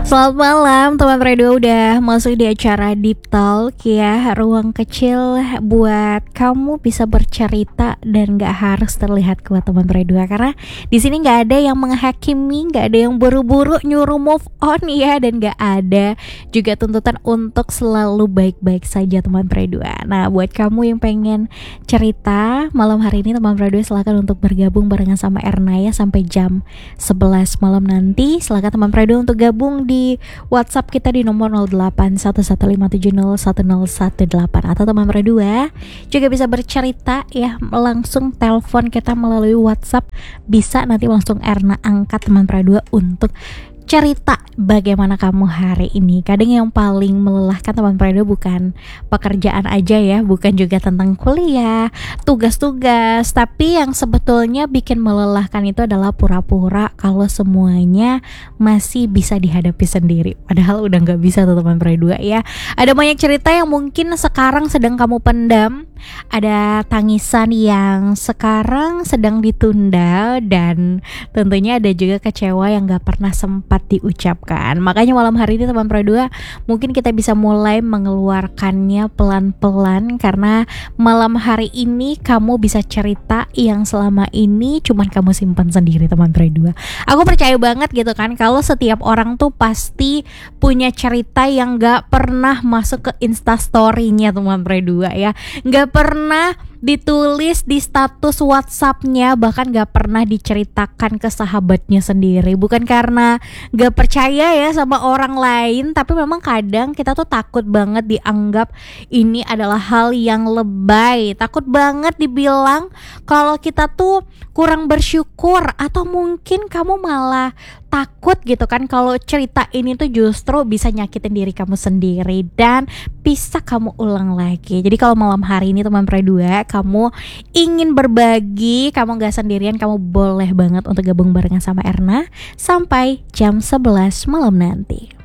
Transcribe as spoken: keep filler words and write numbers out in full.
Selamat malam teman radio, udah masuk di acara Deep Talk ya, ruang kecil buat kamu bisa bercerita dan gak harus terlihat kuat teman radio. Karena di sini nggak ada yang menghakimi, nggak ada yang buru-buru nyuruh move on ya, dan nggak ada juga tuntutan untuk selalu baik-baik saja teman radio. Nah buat kamu yang pengen cerita malam hari ini teman radio, silakan untuk bergabung barengan sama Erna ya sampai jam sebelas malam nanti. Silakan teman radio untuk gabung di WhatsApp kita di nomor nol delapan satu satu lima tujuh nol satu nol satu delapan, atau teman berdua juga bisa bercerita ya, langsung telepon kita melalui WhatsApp, bisa nanti langsung Erna angkat teman berdua untuk cerita bagaimana kamu hari ini. Kadang yang paling melelahkan teman radio bukan pekerjaan aja ya, bukan juga tentang kuliah, tugas-tugas, tapi yang sebetulnya bikin melelahkan itu adalah pura-pura kalau semuanya masih bisa dihadapi sendiri, padahal udah gak bisa tuh teman radio ya. Ada banyak cerita yang mungkin sekarang sedang kamu pendam, ada tangisan yang sekarang sedang ditunda, dan tentunya ada juga kecewa yang gak pernah sempat diucapkan. Makanya malam hari ini teman berdua mungkin kita bisa mulai mengeluarkannya pelan-pelan, karena malam hari ini kamu bisa cerita yang selama ini cuman kamu simpan sendiri teman berdua. Aku percaya banget gitu kan, kalau setiap orang tuh pasti punya cerita yang gak pernah masuk ke instastory-nya teman berdua ya, gak pernah ditulis di status WhatsApp-nya, bahkan gak pernah diceritakan ke sahabatnya sendiri. Bukan karena gak percaya ya sama orang lain, tapi memang kadang kita tuh takut banget dianggap ini adalah hal yang lebay, takut banget dibilang kalau kita tuh kurang bersyukur, atau mungkin kamu malah takut gitu kan kalau cerita ini tuh justru bisa nyakitin diri kamu sendiri dan bisa kamu ulang lagi. Jadi kalau malam hari ini teman berdua kamu ingin berbagi, kamu gak sendirian, kamu boleh banget untuk gabung barengan sama Erna sampai jam sebelas malam nanti.